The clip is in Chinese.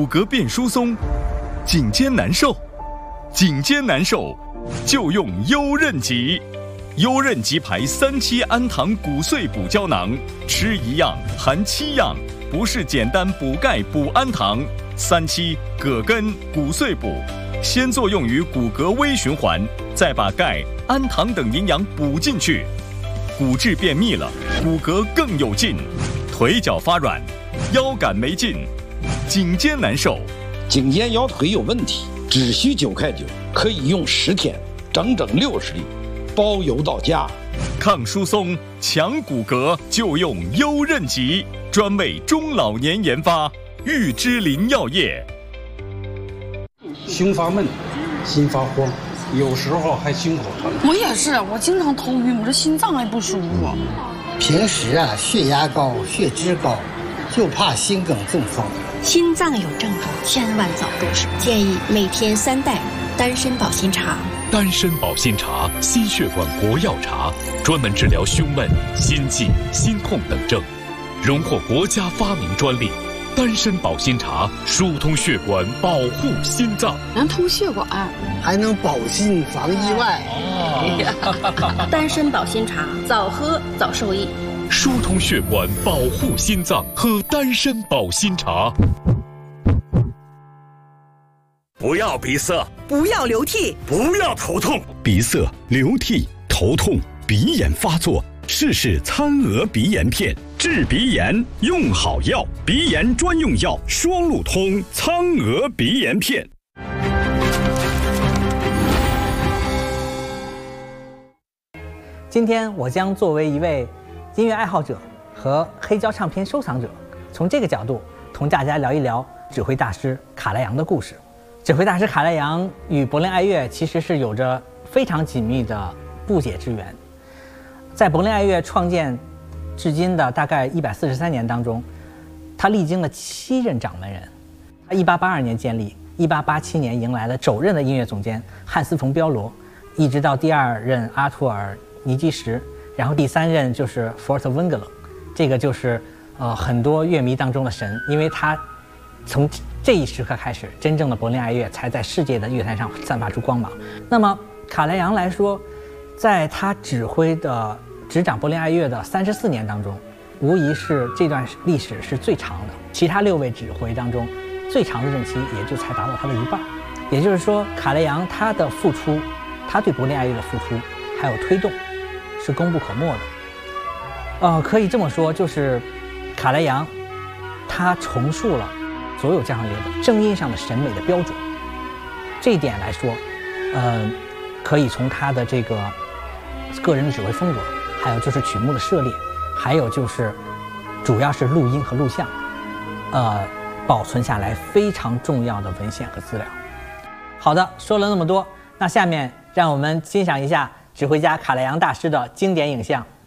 骨骼变疏松，颈肩难受，颈肩难受就用优韧极。优韧极牌3期氨糖骨碎补胶囊，吃一样含7样，不是简单补钙补氨糖。3期葛根骨碎补，先作用于骨骼微循环，再把钙、氨糖等营养补进去，骨质变密了，骨骼更有劲，腿脚发软，腰杆没劲，颈肩难受， 颈肩腰腿有问题，只需9块9，可以用10天，整整60粒，包邮到家。 抗疏松、强骨骼就用优韧极，专为中老年研发，玉芝林药业。 胸发闷，心发慌，有时候还胸口疼。 我也是，我经常头晕，我这心脏还不舒服。 平时血压高、血脂高，就怕心梗中风。 心脏有症状，千万早重视。建议每天3袋丹参保心茶。 丹参保心茶，心血管国药茶，专门治疗胸闷、心悸、心痛等症，荣获国家发明专利。丹参保心茶疏通血管，保护心脏， 能通血管， 还能保心防意外。 丹参保心茶，早喝早受益。 疏通血管，保护心脏，喝丹参保心茶。 不要鼻塞， 不要流涕， 不要头痛。 鼻塞、流涕、头痛、鼻炎发作，试试苍鹅鼻炎片，治鼻炎用好药，鼻炎专用药双路通苍鹅鼻炎片。 今天我将作为一位音乐爱好者和黑胶唱片收藏者，从这个角度同大家聊一聊指挥大师卡莱扬的故事。指挥大师卡莱扬与柏林爱乐其实是有着非常紧密的不解之缘。在柏林爱乐创建至今的大概143年当中，他历经了7任掌门人。他1882年建立，1887年迎来了首任的音乐总监汉斯·冯·彪罗，一直到第2任阿图尔·尼基什，然后第3任就是福尔特·温格勒，这个就是很多乐迷当中的神，因为他从这一时刻开始，真正的柏林爱乐才在世界的乐坛上散发出光芒。那么卡莱扬来说，在他执掌柏林爱乐的34年当中，无疑是这段历史是最长的。其他6位指挥当中，最长的任期也就才达到他的一半。也就是说，卡莱扬他的付出，他对柏林爱乐的付出还有推动，是功不可没的。可以这么说，就是卡莱扬他重塑了所有交响乐的声音上的审美的标准。这一点来说，可以从他的这个个人的指挥风格，还有就是曲目的涉猎，还有就是主要是录音和录像，保存下来非常重要的文献和资料。好的，说了那么多，那下面让我们欣赏一下指挥家卡莱扬大师的经典影像。